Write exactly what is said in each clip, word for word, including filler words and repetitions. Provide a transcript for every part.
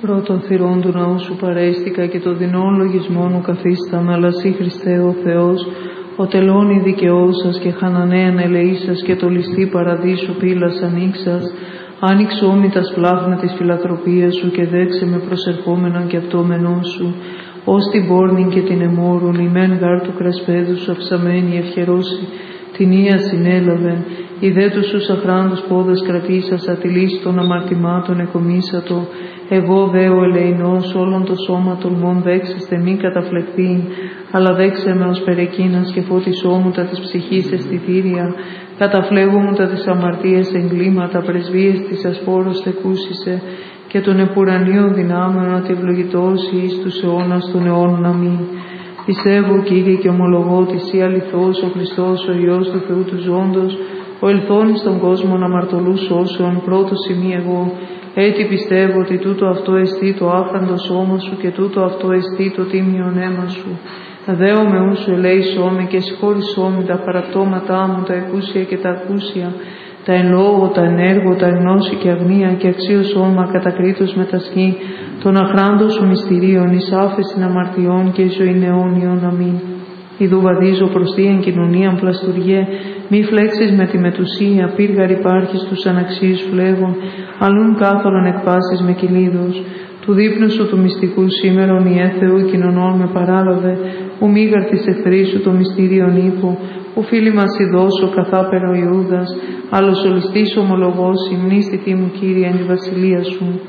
Πρώτον θυρών του ναού σου παρέστηκα και το δεινόν λογισμόνου καθίσταμαι, αλλά σύ Χριστέ ο Θεός, ο τελώνη δικαιώσας και χανανέαν ελεήσας και το ληστή παραδείσου πύλας ανοίξας, άνοιξ όμοι τα σπλάχνα της φιλαθροπίας σου και δέξε με προσερχόμενον και αυτόμενό σου, ως την πόρνην και την εμόρουν, ημέν γάρ του κρασπέδου σου αυσαμένη ευχερώσει, την ία συνέλαβεν, οι δε τους σου αχράντους πόδας κρατήσας, ατιλής των αμαρτημάτων εκομίσατο, εγώ δε ο ελεηνός όλων το σώμα τολμών δέξεστε μη καταφλεχθήν, αλλά δέξε με ως περεκείνας και φώτισό μου τα της ψυχής αισθητήρια, καταφλέγω μου τα της αμαρτίας εγκλήματα, πρεσβείες της ασπόρος θεκούσισε, και των επουρανίων δυνάμεων ότι ευλογητός εις τους αιώνας των αιώνων αμήν. Πιστεύω, Κύριε, και ομολογώ ότι Συ αληθώς ο Χριστός, ο Υιός του Θεού του ζώντος, ο ελθόν εις τον κόσμο αμαρτωλούς σώσεων, πρώτος ημί εγώ, έτσι πιστεύω ότι τούτο αυτό εστί το άφραντο σώμα σου και τούτο αυτό εστί το τίμιον αίμα σου. Δέω με ου σου ελέησό με και συγχώρησό με τα παραπτώματά μου, τα εκούσια και τα ακούσια, τα εν λόγω, τα εν έργο, τα εν γνώση και αγνία, και αξίως όμα κατακρίτως με τα σκή των αχράντων σου μυστηρίων, εις άφεσιν αμαρτιών και ζωήν αιώνιον. Αμήν. Ιδού βαδίζω προς θείαν κοινωνίαν πλαστουργέ, μη φλέξεις με τη μετουσία, πύργαρ υπάρχεις τους αναξίους φλέγων, αλλούν κάθολον εκπάσεις με κυλίδος. Του δείπνου σου του μυστικού σήμερον ιέ Θεού κοινωνών με παράλαβε, ου μήγαρ της εχθρής σου το μυστήριον ύπο, ου φίλοι μας ειδώσω καθάπερο Ιούδας, άλλος ολιστής ομολογός, υμνίστητη μου Κύριε εν τη βασιλεία σου.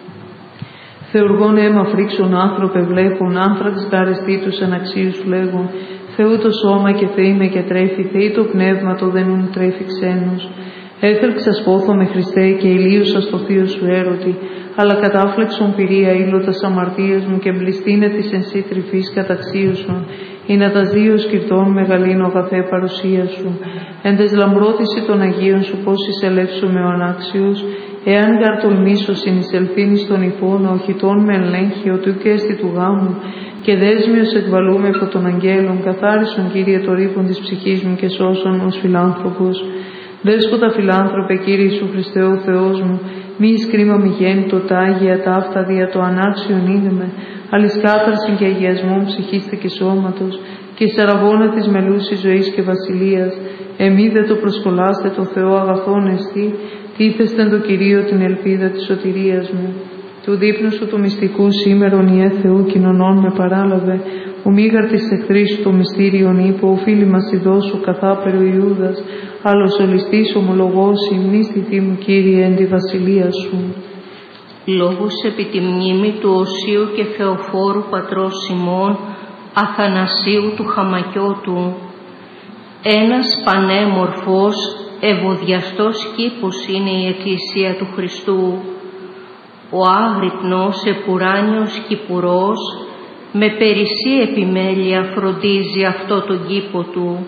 Θεουργών αίμα φρίξον άνθρωπε βλέπων, άνθραξ γαρεστή τους αναξίους φλέγων, Θεού το σώμα και Θεή με και τρέφει, Θεή το πνεύμα το δεν ουν τρέφει ξένους. Έθελξας πόθο με Χριστέ και ηλίουσα στο θείο σου έρωτη, αλλά κατάφλεξον πυρία ήλωτας αμαρτίας μου και μπλιστήνε της εν σύ τρυφής καταξίουσον, ή να τας δύο σκυρτών μεγαλύνω αγαθέ παρουσία σου. Εν τες λαμπρότηση των Αγίων σου πώς εισελεύσουμε ο ανάξιος, εάν γαρ τολμήσω συνεισελθήν εις τον υφώνα, οχητών με ελέγχει ο του και έστι του γάμου, και δέσμιος εκβαλούμε από των αγγέλων, καθάρισον Κύριε το ρήπον της ψυχής μου και σώσον ως φιλάνθρωπος. Δέσποτα φιλάνθρωπε Κύριε Ιησού Χριστέ ο Θεός μου, μη εις κρίμα μη γέννητο τα Άγια τα αυτά δια το ανάξιον είδαμε, αλλης κάθαρσιν και αγιασμόν ψυχίστε και σώματος, και εις αραβώνα της μελούσης ζωής και βασιλείας, εμεί δε το προσκολάστε το Θεό αγαθόν εστί, τίθεστεν το Κυρίο την ελπίδα της σωτηρίας μου. Του δείπνου σου του μυστικού σήμερον ιέ Θεού κοινωνών με παράλαβε, ο μήγαρ της εχθρής σου το μυστήριον ύπο, ο φίλοι μας ειδώσου καθάπερο Ιούδας, άλλος ολιστής ομολογός, υμνίστητη μου Κύριε εν τη βασιλεία σου. Λόγος επί τη μνήμη του Οσίου και Θεοφόρου πατρός Σιμών, Αθανασίου του Χαμακιώτου. Ένας πανέμορφος, ευωδιαστός κήπος είναι η Εκκλησία του Χριστού. Ο άγρυπνος επουράνιος κηπουρός με περισσή επιμέλεια φροντίζει αυτό τον κήπο του.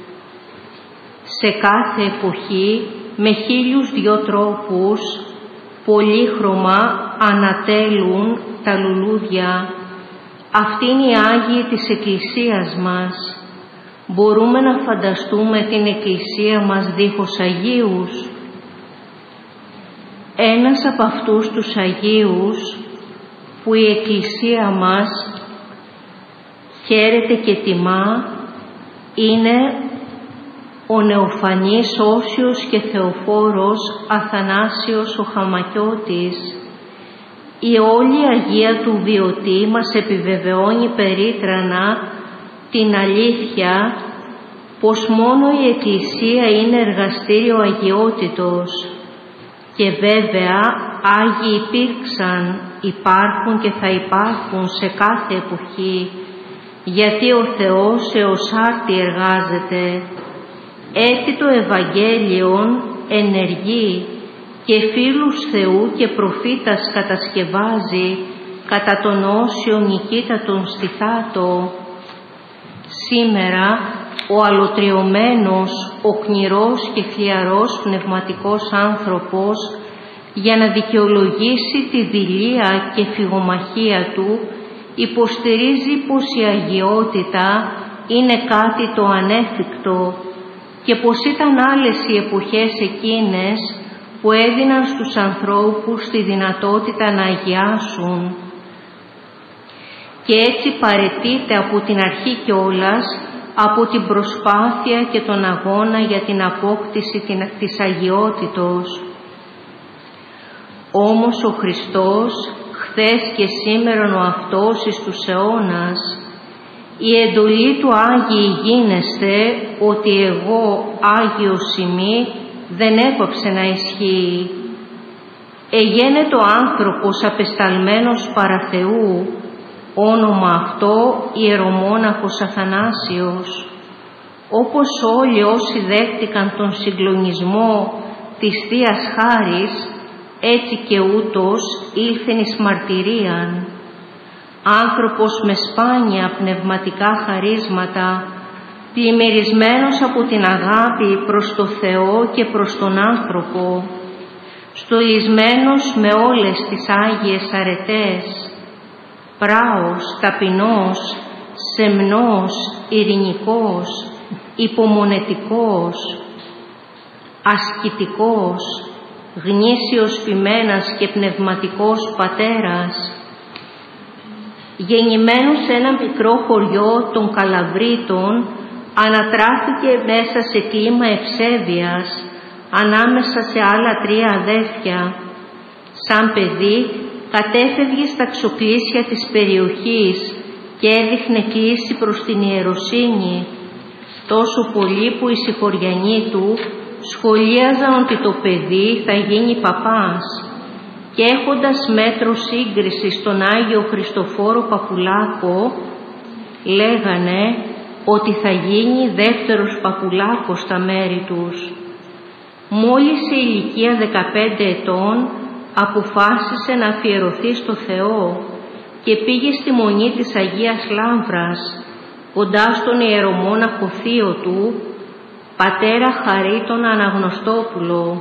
Σε κάθε εποχή με χίλιους δυο τρόπους πολύχρωμα ανατέλουν τα λουλούδια. Αυτοί είναι οι Άγιοι της Εκκλησίας μας. Μπορούμε να φανταστούμε την Εκκλησία μας δίχως Αγίους? Ένας από αυτούς τους Αγίους που η Εκκλησία μας χαίρεται και τιμά είναι ο νεοφανής Όσιος και Θεοφόρος Αθανάσιος ο Χαμακιώτης. Η όλη Αγία του βιωτή μας επιβεβαιώνει περίτρανα την αλήθεια πως μόνο η Εκκλησία είναι εργαστήριο αγιότητος. Και βέβαια Άγιοι υπήρξαν, υπάρχουν και θα υπάρχουν σε κάθε εποχή, γιατί ο Θεός έως άρτη εργάζεται. Έτσι το Ευαγγέλιον ενεργεί και φίλους Θεού και προφήτας κατασκευάζει κατά τον Όσιο νικήτατον στη Θάτο. Σήμερα ο αλωτριωμένος, ο κνηρός και χλιαρός πνευματικός άνθρωπος, για να δικαιολογήσει τη δειλία και φυγομαχία του, υποστηρίζει πως η αγιότητα είναι κάτι το ανέφικτο και πως ήταν άλλες οι εποχές εκείνες που έδιναν στους ανθρώπους τη δυνατότητα να αγιάσουν. Και έτσι παραιτείται από την αρχή κιόλας από την προσπάθεια και τον αγώνα για την απόκτηση της αγιότητος. Όμως ο Χριστός, χθες και σήμερον ο αυτός εις τους αιώνας, η εντολή του Άγιοι γίνεστε, ότι εγώ Άγιος ημί, δεν έπαψε να ισχύει. Εγένετο άνθρωπος απεσταλμένος παρά Θεού, όνομα αυτό ιερομόναχος Αθανάσιος. Όπως όλοι όσοι δέχτηκαν τον συγκλονισμό της Θείας Χάρης, έτσι και ούτως ήλθεν εις μαρτυρίαν. Άνθρωπος με σπάνια πνευματικά χαρίσματα, πλημμυρισμένος από την αγάπη προς το Θεό και προς τον άνθρωπο, στολισμένος με όλες τις Άγιες αρετές, πράος, ταπεινός, σεμνός, ειρηνικός, υπομονετικός, ασκητικός, γνήσιος ποιμένας και πνευματικός πατέρας, γεννημένος σε ένα μικρό χωριό των Καλαβρίτων, ανατράφηκε μέσα σε κλίμα ευσέβειας, ανάμεσα σε άλλα τρία αδέρφια. Σαν παιδί, κατέφευγε στα ξοκλήσια της περιοχής και έδειχνε κλίση προς την ιεροσύνη, τόσο πολύ που οι συγχωριανοί του σχολίαζαν ότι το παιδί θα γίνει παπάς, και έχοντας μέτρο σύγκριση στον Άγιο Χριστοφόρο Παπουλάκο, λέγανε ότι θα γίνει δεύτερος Παπουλάκος στα μέρη τους. Μόλις σε ηλικία δεκαπέντε ετών αποφάσισε να αφιερωθεί στο Θεό και πήγε στη Μονή της Αγίας Λάμβρας, κοντά στον ιερομόναχο θείο του, πατέρα Χαρίτων Αναγνωστόπουλο.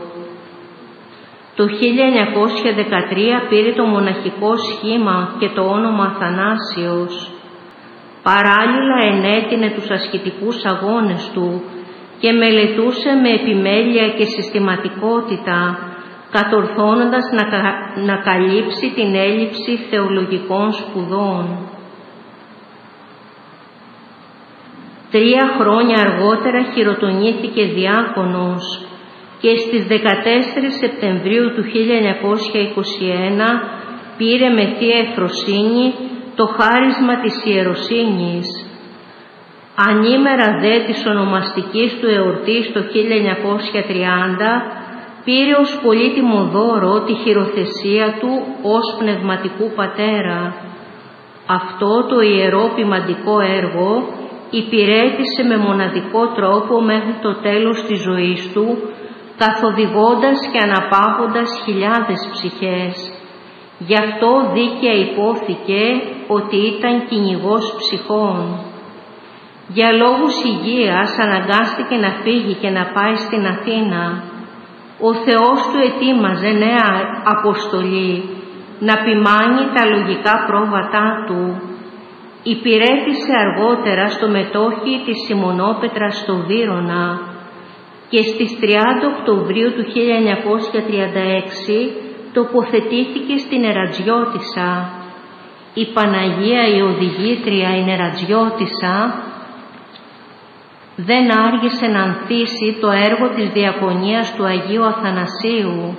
Το χίλια εννιακόσια δεκατρία πήρε το μοναχικό σχήμα και το όνομα Αθανάσιος. Παράλληλα ενέτεινε τους ασκητικούς αγώνες του και μελετούσε με επιμέλεια και συστηματικότητα, κατορθώνοντας να, κα... να καλύψει την έλλειψη θεολογικών σπουδών. Τρία χρόνια αργότερα χειροτονήθηκε διάκονος και στις δεκατέσσερις Σεπτεμβρίου του χίλια εννιακόσια είκοσι ένα πήρε με θεία εφροσύνη το χάρισμα της ιεροσύνης. Ανήμερα δε της ονομαστικής του εορτής το χίλια εννιακόσια τριάντα πήρε ως πολύτιμο δώρο τη χειροθεσία του ως πνευματικού πατέρα. Αυτό το ιερό ποιμαντικό έργο υπηρέτησε με μοναδικό τρόπο μέχρι το τέλος της ζωής του, καθοδηγώντας και αναπαύοντας χιλιάδες ψυχές. Γι' αυτό δίκαια υπόθηκε ότι ήταν κυνηγός ψυχών. Για λόγους υγείας αναγκάστηκε να φύγει και να πάει στην Αθήνα. Ο Θεός του ετοίμαζε νέα αποστολή, να ποιμάνει τα λογικά πρόβατά του. Υπηρέτησε αργότερα στο μετόχι της Σιμονόπετρας στο Βύρωνα και στις τριάντα Οκτωβρίου του χίλια εννιακόσια τριάντα έξι τοποθετήθηκε στην Ερατζιώτισσα. Η Παναγία η Οδηγήτρια η Ερατζιώτισσα δεν άργησε να ανθίσει το έργο της διακονίας του Αγίου Αθανασίου.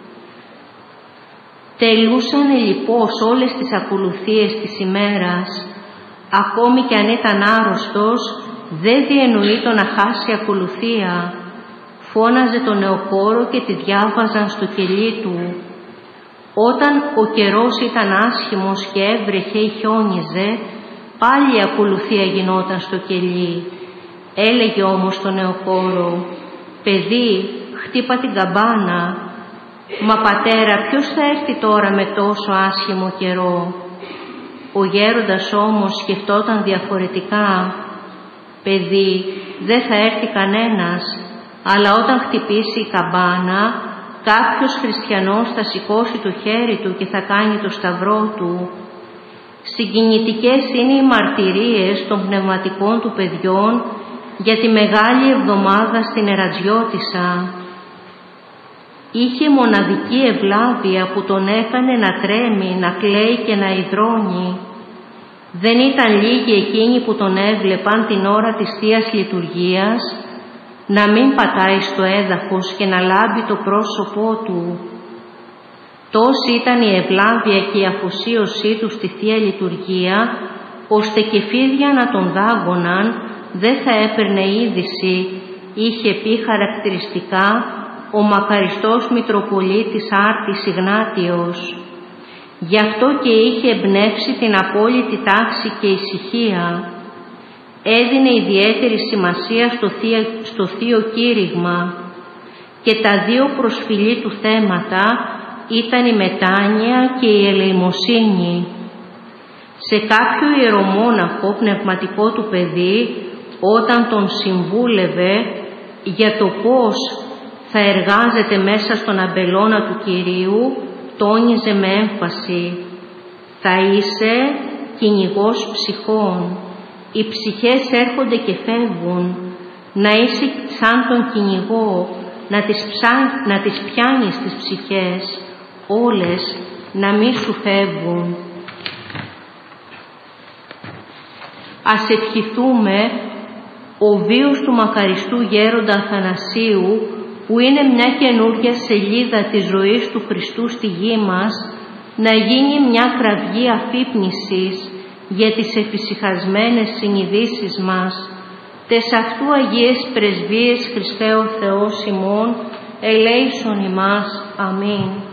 Τελούσαν λοιπόν όλες τις ακολουθίες της ημέρας. Ακόμη κι αν ήταν άρρωστος, δεν διεννοεί το να χάσει ακολουθία. Φώναζε τον νεοκόρο και τη διάβαζαν στο κελί του. Όταν ο καιρός ήταν άσχημος και έβρεχε ή χιόνιζε, πάλι η ακολουθία γινόταν στο κελί. Έλεγε όμως τον νεοκόρο, «Παιδί, χτύπα την καμπάνα». «Μα πατέρα, ποιος θα έρθει τώρα με τόσο άσχημο καιρό?» Ο γέροντας όμως σκεφτόταν διαφορετικά. «Παιδί, δεν θα έρθει κανένας, αλλά όταν χτυπήσει η καμπάνα, κάποιος χριστιανός θα σηκώσει το χέρι του και θα κάνει το σταυρό του». Συγκινητικές είναι οι μαρτυρίες των πνευματικών του παιδιών για τη Μεγάλη Εβδομάδα στην Ερατζιώτισσα. είχε μοναδική ευλάβεια που τον έκανε να τρέμει, να κλαίει και να υδρώνει. Δεν ήταν λίγοι εκείνοι που τον έβλεπαν την ώρα της Θείας Λειτουργίας να μην πατάει στο έδαφος και να λάμπει το πρόσωπό του. Τόση ήταν η ευλάβεια και η αφοσίωσή του στη Θεία Λειτουργία, ώστε και φίδια να τον δάγκωναν δεν θα έπαιρνε είδηση, είχε πει χαρακτηριστικά ο μακαριστός Μητροπολίτης Άρτης Ιγνάτιος. Γι' αυτό και είχε εμπνεύσει την απόλυτη τάξη και ησυχία. Έδινε ιδιαίτερη σημασία στο θείο, στο θείο κήρυγμα και τα δύο προσφυλή του θέματα ήταν η μετάνοια και η ελεημοσύνη. Σε κάποιο ιερομόναχο πνευματικό του παιδί, όταν τον συμβούλευε για το πώς θα εργάζεται μέσα στον αμπελώνα του Κυρίου, τόνιζε με έμφαση: «Θα είσαι κυνηγός ψυχών. Οι ψυχές έρχονται και φεύγουν. Να είσαι σαν τον κυνηγό, να τις, ψά... να τις πιάνεις τις ψυχές, όλες να μη σου φεύγουν». Ας ευχηθούμε ο βίος του μακαριστού γέροντα Αθανασίου, που είναι μια καινούργια σελίδα της ζωής του Χριστού στη γη μας, να γίνει μια κραυγή αφύπνισης για τις εφησυχασμένες συνειδήσεις μας. Τες αυτού Αγίες Πρεσβείες Χριστέ ο Θεός ημών, ελέησον ημάς. Αμήν.